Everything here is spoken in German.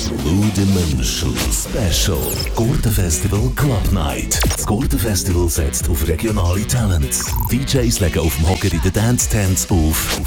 Dimension Special. Gurtenfestival Club Night. Das Gurtenfestival setzt auf regionale Talents. DJs legen auf dem Hocker in den Dance Tents auf.